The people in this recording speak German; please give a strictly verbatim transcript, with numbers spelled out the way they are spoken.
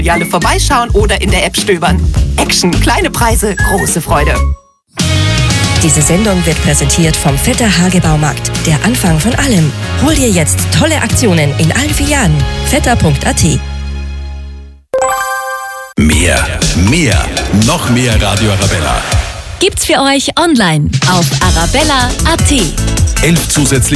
Filiale vorbeischauen oder in der App stöbern. Action, kleine Preise, große Freude. Diese Sendung wird präsentiert vom Vetter Hage Baumarkt. Der Anfang von allem. Hol dir jetzt tolle Aktionen in allen Filialen. vetter punkt a t. Mehr, mehr, noch mehr Radio Arabella. Gibt's für euch online auf arabella punkt a t. Elf zusätzliche